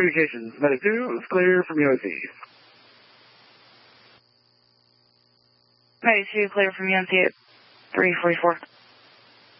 communications. Medic 2 is clear from UNC. Medic 2 clear from UNC at 344.